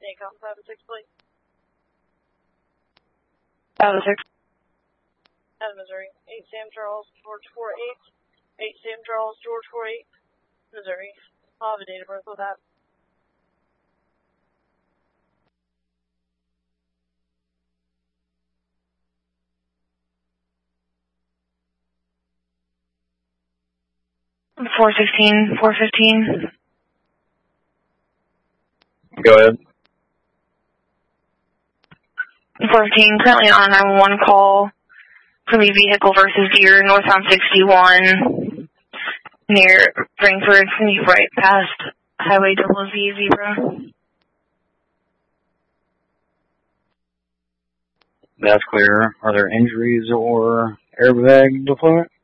ACOM 506, please. 506. Out of Missouri. 8 Sam Charles, George 48. 8 Sam Charles, George 48. Missouri. I'll have a date of birth with that. $416, $415. Go ahead. 415, currently on a 911 call from a vehicle versus deer, northbound 61, near Frankfurt, right past Highway Z Zebra. That's clear. Are there injuries or airbag deployment?